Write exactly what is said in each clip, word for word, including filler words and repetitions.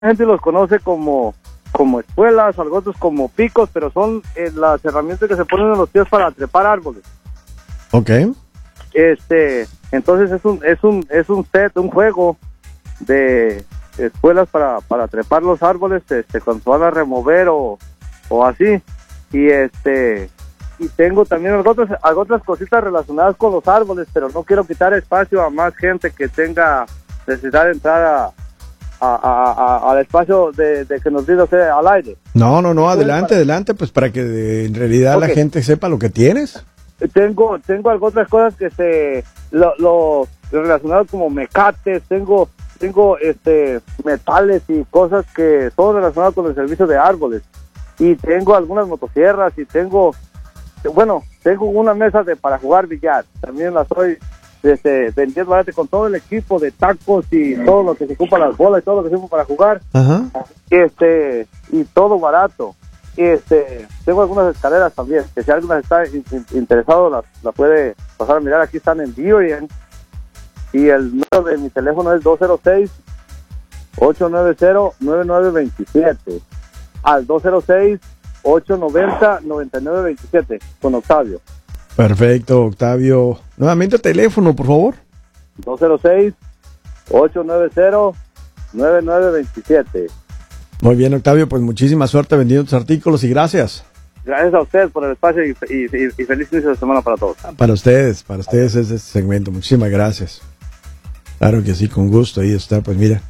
gente los conoce como, como espuelas, algunos como picos, pero son eh, las herramientas que se ponen en los pies para trepar árboles. Ok. Este, entonces es un, es un, es un set, un juego de espuelas para, para trepar los árboles, este, cuando se van a remover o, o así. Y este, y tengo también algunas, algunas cositas relacionadas con los árboles, pero no quiero quitar espacio a más gente que tenga necesidad de entrar a, a, a, a, al espacio de, de que nos diga usted al aire. No, no, no, adelante, para... adelante, pues para que en realidad okay. La gente sepa lo que tienes. Tengo, tengo algunas cosas que se, lo, lo relacionado como mecates, tengo, tengo este, metales y cosas que son relacionadas con el servicio de árboles. Y tengo algunas motosierras y tengo, bueno, tengo una mesa de para jugar billar. También la estoy este, vendiendo con todo el equipo de tacos y todo lo que se ocupa, las bolas y todo lo que se ocupa para jugar. Ajá. Este, y todo barato. Y este, tengo algunas escaleras también, que si alguien está in, in, interesado las la puede pasar a mirar. Aquí están en vivo y en, y el número de mi teléfono es dos cero seis, ocho nueve cero, nueve nueve dos siete. Al dos cero seis, ocho nueve cero, nueve nueve dos siete con Octavio. Perfecto, Octavio. Nuevamente teléfono, por favor. dos cero seis, ocho nueve cero, nueve nueve dos siete. Muy bien, Octavio, pues muchísima suerte vendiendo tus artículos y gracias. Gracias a ustedes por el espacio y, y, y, y feliz inicio de semana para todos. Para ustedes, para ustedes es este segmento. Muchísimas gracias. Claro que sí, con gusto. Ahí está, pues mira.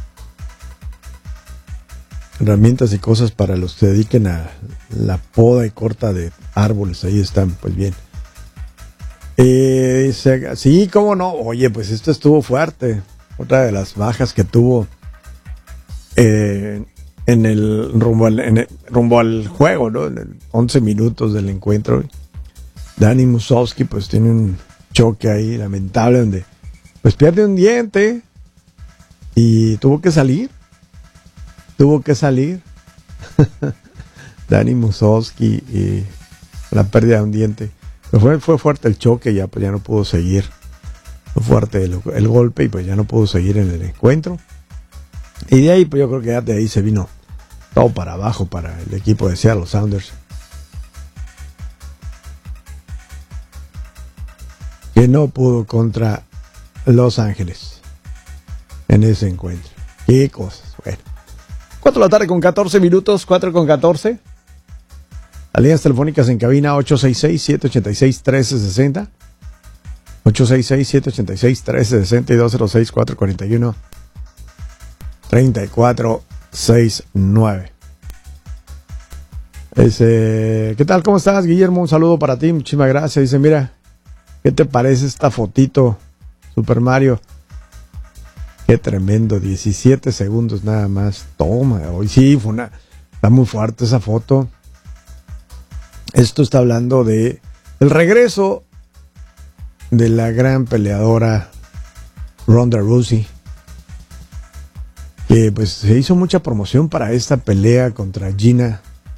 Herramientas y cosas para los que se dediquen a la poda y corta de árboles. Ahí están, pues bien. Eh, se, sí, cómo no. Oye, pues esto estuvo fuerte. Otra de las bajas que tuvo eh, en el rumbo al, en el, rumbo al juego, ¿no? En el once minutos del encuentro. Danny Musovski, pues tiene un choque ahí lamentable donde pues pierde un diente y tuvo que salir. Tuvo que salir Danny Musovski y la pérdida de un diente. Pero fue, fue fuerte el choque, ya, pues ya no pudo seguir. Fue fuerte el, el golpe y pues ya no pudo seguir en el encuentro. Y de ahí, pues yo creo que ya de ahí se vino todo para abajo para el equipo de Seattle Sounders. Que no pudo contra Los Ángeles en ese encuentro. Qué cosas, bueno. cuatro de la tarde con catorce minutos, cuatro con catorce. Las líneas telefónicas en cabina ocho seis seis, siete ocho seis, uno tres seis cero. ocho seis seis, siete ocho seis, uno tres seis cero y dos cero seis, cuatro cuatro uno, tres cuatro seis nueve. Ese, ¿qué tal? ¿Cómo estás, Guillermo? Un saludo para ti, muchísimas gracias. Dice, mira, ¿qué te parece esta fotito, Super Mario? Qué tremendo, diecisiete segundos nada más. Toma, hoy sí, fue una, está muy fuerte esa foto. Esto está hablando de el regreso de la gran peleadora Ronda Rousey, que pues se hizo mucha promoción para esta pelea contra Gina.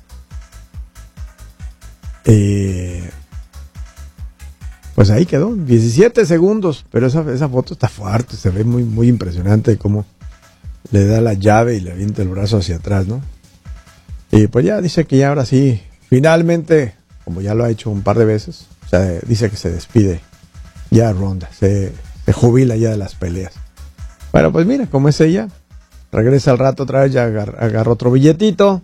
Eh, pues ahí quedó, diecisiete segundos, pero esa, esa foto está fuerte, se ve muy, muy impresionante cómo le da la llave y le avienta el brazo hacia atrás, ¿no? Y pues ya dice que ya ahora sí, finalmente, como ya lo ha hecho un par de veces, o sea, dice que se despide ya Ronda, se, se jubila ya de las peleas. Bueno, pues mira, como es ella, regresa al rato otra vez, ya agarra, agarra otro billetito,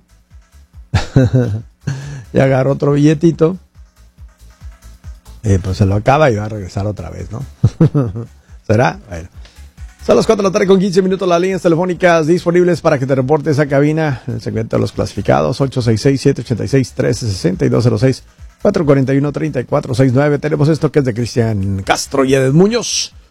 ya agarra otro billetito. Eh, pues se lo acaba y va a regresar otra vez, ¿no? ¿Será? Bueno. Son las cuatro de la tarde con quince minutos, las líneas telefónicas disponibles para que te reportes a cabina en el segmento de los clasificados, ocho seis seis, siete ocho seis, uno tres seis cero y dos cero seis, cuatro cuatro uno, tres cuatro seis nueve. Tenemos esto que es de Cristian Castro y Edith Muñoz.